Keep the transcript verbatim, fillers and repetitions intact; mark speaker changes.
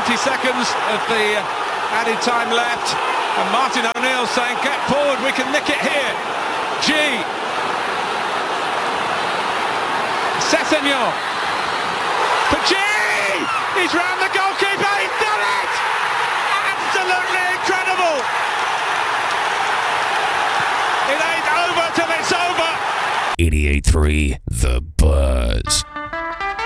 Speaker 1: twenty seconds of the uh, added time left, and Martin O'Neill saying, get forward, we can nick it here. G. Sessegnon. For G! He's round the goalkeeper, he's done it! Absolutely incredible! It ain't over till it's over!
Speaker 2: eighty-eight point three The